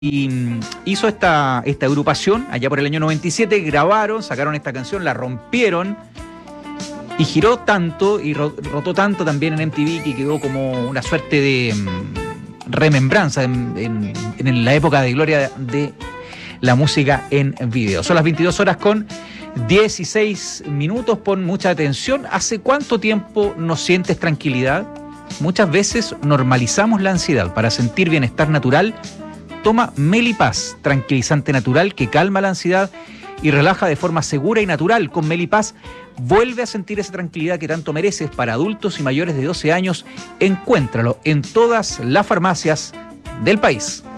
hizo esta agrupación allá por el año 97, grabaron, sacaron esta canción, la rompieron y giró tanto y rotó tanto también en MTV que quedó como una suerte de remembranza en la época de gloria de la música en video. Son las 22 horas con 16 minutos, pon mucha atención. ¿Hace cuánto tiempo no sientes tranquilidad? Muchas veces normalizamos la ansiedad. Para sentir bienestar natural, toma Melipaz, tranquilizante natural que calma la ansiedad y relaja de forma segura y natural. Con Melipaz vuelve a sentir esa tranquilidad que tanto mereces. Para adultos y mayores de 12 años, encuéntralo en todas las farmacias del país.